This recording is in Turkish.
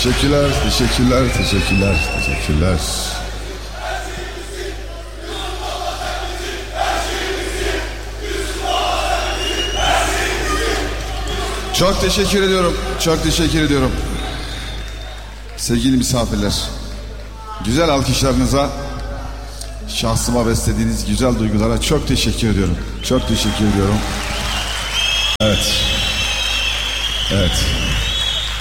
Teşekkürler, teşekkürler, teşekkürler, teşekkürler. Çok teşekkür ediyorum, çok teşekkür ediyorum. Sevgili misafirler, güzel alkışlarınıza, şahsıma beslediğiniz güzel duygulara çok teşekkür ediyorum. Çok teşekkür ediyorum. Evet. Evet.